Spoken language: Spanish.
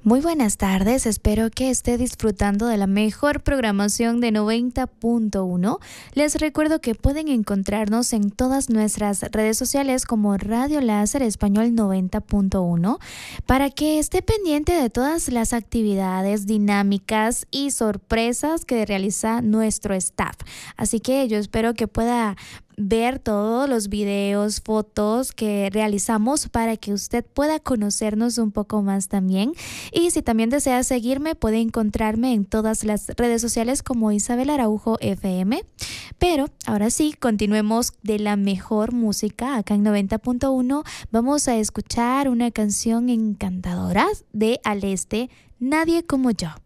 Muy buenas tardes, espero que esté disfrutando de la mejor programación de 90.1. Les recuerdo que pueden encontrarnos en todas nuestras redes sociales como Radio Láser Español 90.1 para que esté pendiente de todas las actividades, dinámicas y sorpresas que realiza nuestro staff. Así que yo espero que pueda ver todos los videos, fotos que realizamos para que usted pueda conocernos un poco más también. Y si también desea seguirme, puede encontrarme en todas las redes sociales como Isabel Araujo FM. Pero ahora sí, continuemos de la mejor música acá en 90.1. Vamos a escuchar una canción encantadora de Al Este, Nadie como yo.